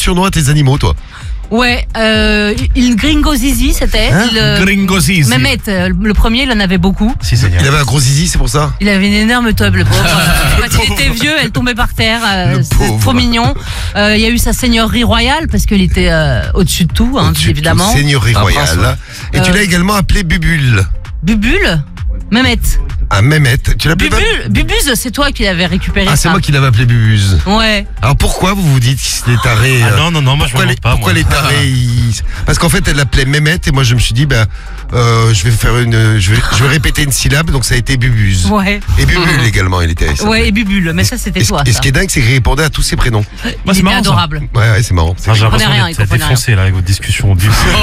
de surnoms à tes animaux, toi? Ouais, il Gringo Zizi, c'était. Gringo Zizi. Mehmet, le premier, il en avait beaucoup. Si, c'est Il avait un gros zizi, c'est pour ça? Il avait une énorme tub, le pauvre. Quand il était vieux, elle tombait par terre. C'était trop mignon. Il y a eu sa seigneurie royale, parce qu'il était au-dessus de tout, hein, évidemment. Seigneurie royale. Et tu l'as également appelé Bubule. Bubule Mehmet. Ah, Mehmet. Tu l'appelles pas? Bubuse, c'est toi qui l'avais récupéré. Ah, c'est moi qui l'avais appelé Bubuse. Ouais. Alors pourquoi vous vous dites qu'il est taré? Non, moi je ne pas. Pourquoi les tarés Parce qu'en fait, elle l'appelait Mehmet et moi je me suis dit, je vais répéter une syllabe, donc ça a été Bubuse. Ouais. Et Bubule également, il était. Ouais, et Bubule, mais ça c'était toi. Et ce qui est dingue, c'est qu'il répondait à tous ses prénoms. Moi, c'est adorable. Ouais, c'est marrant. J'ai l'impression d'être défoncé là avec votre discussion.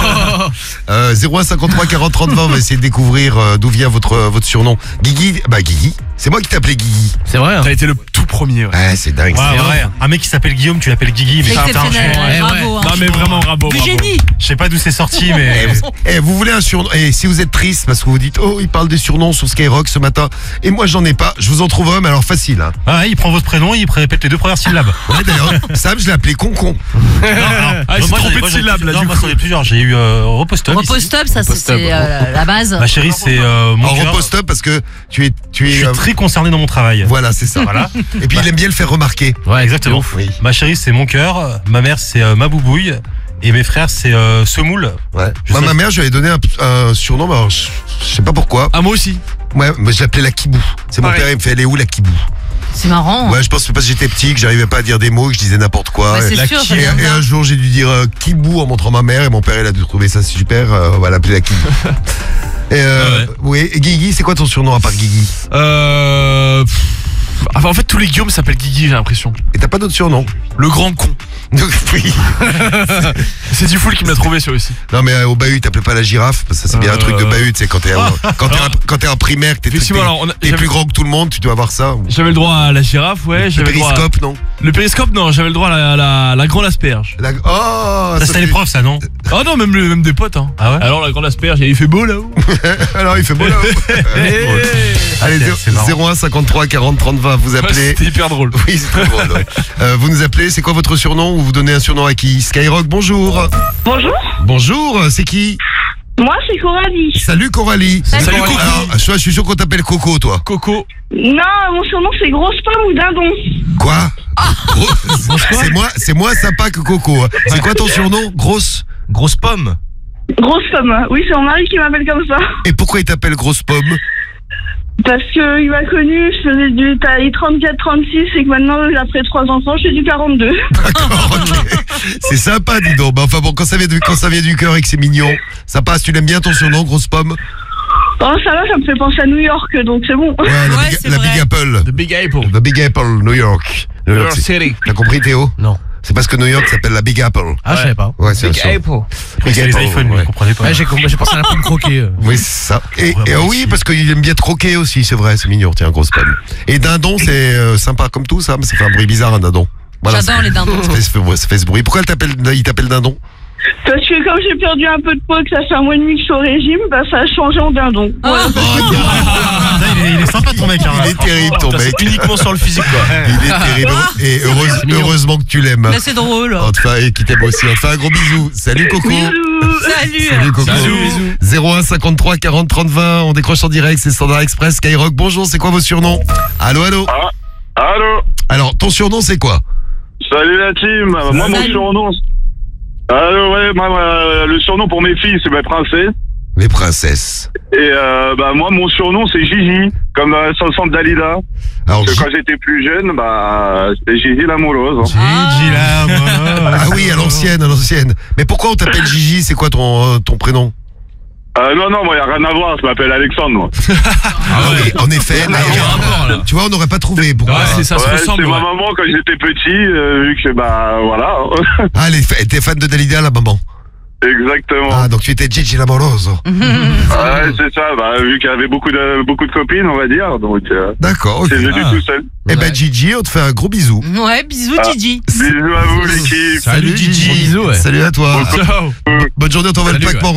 0153 40 30 20, on va essayer de découvrir d'où vient votre surnom. Guigui, Guigui, c'est moi qui t'appelais Guigui. C'est vrai. T'as été le tout premier. Ouais, c'est dingue. Ouais. Un mec qui s'appelle Guillaume, tu l'appelles Guigui. C'est exceptionnel, bravo. Non mais vraiment bravo. Du génie. Je sais pas d'où c'est sorti, mais. Vous voulez un surnom? Et si vous êtes triste parce que vous dites, oh, il parle des surnoms sur Skyrock ce matin, et moi j'en ai pas, je vous en trouve un, mais alors facile. Hein. Ah, il prend votre prénom, il répète les 2 premières syllabes. Ouais, d'ailleurs, Sam, je l'ai appelé Concon. Il s'est trompé de syllabes là. Moi j'en ai plusieurs. J'ai eu Repostop. Repostop, ça c'est la base. Ma chérie, c'est mon cœur. Repostop parce que tu es. Je suis très concerné dans mon travail. Voilà, c'est ça. Voilà. Et puis il aime bien le faire remarquer. Ouais, exactement. Oui. Ma chérie, c'est mon cœur. Ma mère, c'est ma boubouille. Et mes frères, c'est Semoule. Ouais. Moi, ma mère, je lui avais donné un surnom, mais alors, je sais pas pourquoi. Ah, moi aussi. Ouais, mais je l'appelais la Kibou. C'est mon père, il me fait, elle est où la Kibou? C'est marrant. Ouais, je pense que parce que j'étais petit, que j'arrivais pas à dire des mots, que je disais n'importe quoi. Ouais, c'est sûr, et un jour, j'ai dû dire Kibou en montrant ma mère, et mon père, il a dû trouver ça super, on va l'appeler la Kibou. Oui, et Guigui, c'est quoi ton surnom à part Guigui? En fait, tous les Guillaume s'appellent Guigui, j'ai l'impression. Et t'as pas d'autre surnom? Le grand con. Oui. C'est du full qui me l'a trouvé, ça aussi. Non, mais au bahut, t'appelais pas la girafe, parce que ça, c'est bien un truc de bahut, c'est quand t'es en primaire, que t'es plus grand que tout le monde, tu dois avoir ça. J'avais le droit à la girafe, ouais. Le périscope, non? Le périscope, non, j'avais le droit à la grande asperge. Oh, ça c'était les profs, ça, non? Oh non, même des potes, hein. Ah ouais? Alors la grande asperge, il fait beau là-haut. Alors il fait beau là-haut. Allez, 01 53 40 30 20, vous appelez. C'était hyper drôle. Oui, c'est très drôle. Ouais. Vous nous appelez, c'est quoi votre surnom ou vous donnez un surnom à qui? Skyrock, bonjour. Bonjour. Bonjour, c'est qui? Moi, c'est Coralie. Salut Coralie. Salut Coco. Alors, je suis sûr qu'on t'appelle Coco, toi. Coco. Non, mon surnom, c'est Grosse Pomme ou Dindon. Quoi? C'est moins sympa que Coco. Hein. C'est quoi ton surnom? Grosse Pomme. Grosse Pomme. Oui, c'est mon mari qui m'appelle comme ça. Et pourquoi il t'appelle Grosse Pomme? Parce qu'il m'a connu, je faisais du taille 34-36 et que maintenant, après 3 enfants, je fais du 42. D'accord, ok. C'est sympa, dis donc. Bah, enfin bon, quand ça vient du cœur et que c'est mignon, ça passe. Tu l'aimes bien ton surnom, Grosse Pomme? Oh, ça va, ça me fait penser à New York, donc c'est bon. Ouais, la Big Apple. The Big Apple. The Big Apple, New York. New York City. T'as compris, Théo? Non. C'est parce que New York s'appelle la Big Apple. Ah, je savais pas. Ouais, c'est Big ça. Apple. C'est les iPhones, vous comprenez pas. Ouais, j'ai pensé à la pomme croquée. Oui, c'est ça. Et oui, parce qu'il aime bien troquer aussi, c'est vrai, c'est mignon, tiens, Grosse Pomme. Et dindon, c'est sympa comme tout, ça, mais ça fait un bruit bizarre, un dindon. Voilà, j'adore les dindons. Ça fait ce bruit. Pourquoi il t'appelle dindon? Parce que comme j'ai perdu un peu de poids, que ça fait un mois et demi que je suis au régime, bah ça a changé en dindon. Il est sympa ton mec. Il est terrible ton mec. Uniquement sur le physique, quoi. Il est terrible. Et heureusement que tu l'aimes. Mais c'est drôle. Enfin, et qui t'aime aussi. On te fait un gros bisou. Salut Coco. Salut Coco. Bisous. 01 53 40 30 20. On décroche en direct, c'est Standard Express, Skyrock. Bonjour, c'est quoi vos surnoms? Allô. Allô. Alors, ton surnom c'est quoi? Salut la team. Moi, mon surnom. Ouais, le surnom pour mes filles, c'est mes princesses. Les princesses. Et moi, mon surnom, c'est Gigi, comme Sanson Dalida. Alors, parce que quand j'étais plus jeune, c'était Gigi l'amoureuse. Gigi l'amoureuse. Ah oui, à l'ancienne. Mais pourquoi on t'appelle Gigi? C'est quoi ton prénom? Non, moi, il n'y a rien à voir, je m'appelle Alexandre, moi. Oui, en effet. Tu vois, on n'aurait pas trouvé. Pourquoi ça se ressemble. C'est ma maman quand j'étais petit, vu que, voilà. Ah, elle était fan de Dalida, la maman? Exactement. Ah, donc tu étais Gigi l'amoureuse. Ouais, c'est ça, vu qu'il y avait beaucoup de copines, on va dire, donc... D'accord, ok. C'est venu tout seul. Eh ben Gigi, on te fait un gros bisou. Ouais, bisous Gigi. Bisous à vous l'équipe. Salut Gigi. Bisous, ouais. Salut à toi. Ciao. Bonne journée, on t'envoie le pack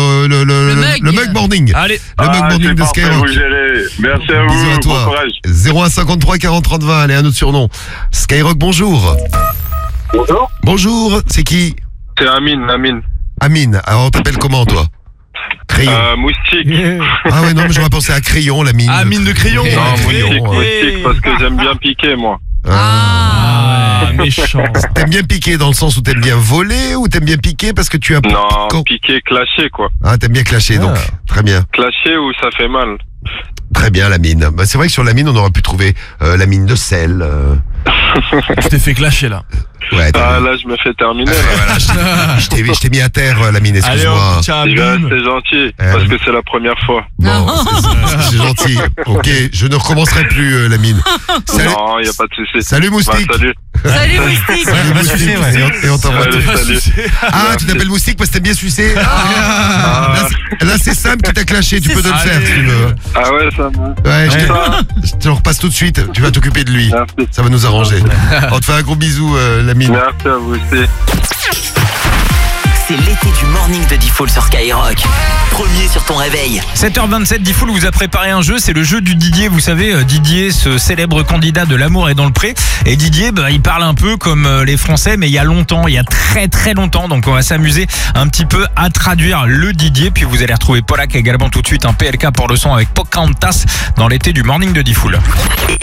le mug morning. Allez. Le mug morning de Skyrock. Merci à vous. Bisous à toi. Bon courage. 01 53 40 30 20. Allez, un autre surnom. Skyrock, bonjour. Bonjour. Bonjour, c'est qui? C'est Amine. Amine, alors on t'appelle comment toi? Crayon. Moustique. Ah ouais, non, mais j'aurais pensé à Crayon, la mine. Ah, mine de crayon. Non, Crayon, moustique, parce que j'aime bien piquer, moi. Ah, méchant. T'aimes bien piquer dans le sens où t'aimes bien voler ou t'aimes bien piquer parce que tu as... Non, piquer, clasher, quoi. Ah, t'aimes bien clasher, donc. Très bien. Clasher où ça fait mal. Très bien, la mine. Bah, c'est vrai que sur la mine, on aurait pu trouver la mine de sel. Tu t'es fait clasher là. Ouais, Ah, là, je me fais terminer. Là. voilà, je t'ai mis à terre, la mine, Allez, excuse-moi. tiens, C'est gentil, parce que c'est la première fois. Bon, c'est gentil. Ok, je ne recommencerai plus, la mine. Salut, Non, il n'y a pas de souci. salut Moustique. Bah, salut. Salut Moustique. Salut Moustique. Et on t'envoie tout. Salut. Ah, tu t'appelles Moustique parce que t'aimes bien sucer. Là, c'est Sam qui t'a clashé, tu peux te le faire si tu veux. Ah ouais, ça va. Ouais, je te le repasse tout de suite. Tu vas t'occuper de lui. Merci. Ça va nous arranger. On te fait un gros bisou, la mine. Merci à vous aussi. C'est l'été du morning de Diffoul sur Skyrock. Premier sur ton réveil. 7h27, Diffoul vous a préparé un jeu, c'est le jeu du Didier. Vous savez, Didier, ce célèbre candidat de L'amour est dans le pré. Et Didier, il parle un peu comme les Français, mais il y a longtemps, il y a très très longtemps. Donc on va s'amuser un petit peu à traduire le Didier. Puis vous allez retrouver Polak également tout de suite, un PLK pour le son avec Pocahontas dans l'été du morning de Diffoul.